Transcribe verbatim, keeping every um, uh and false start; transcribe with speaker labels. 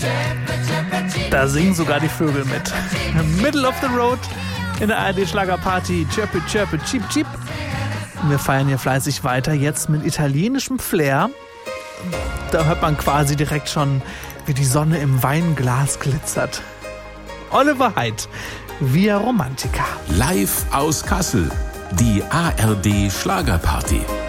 Speaker 1: Da singen sogar die Vögel mit. Middle of the Road in der A R D-Schlagerparty. Chirpy, chirpy, cheep, cheep. Wir feiern hier fleißig weiter, jetzt mit italienischem Flair. Da hört man quasi direkt schon, wie die Sonne im Weinglas glitzert. Oliver Haidt, Via Romantica.
Speaker 2: Live aus Kassel, die A R D-Schlagerparty.